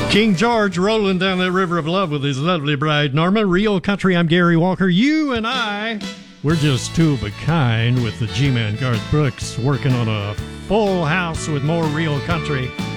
King George rolling down that river of love with his lovely bride, Norma. Real Country, I'm Gary Walker. You and I, we're just two of a kind with the G-Man Garth Brooks working on a full house with more Real Country.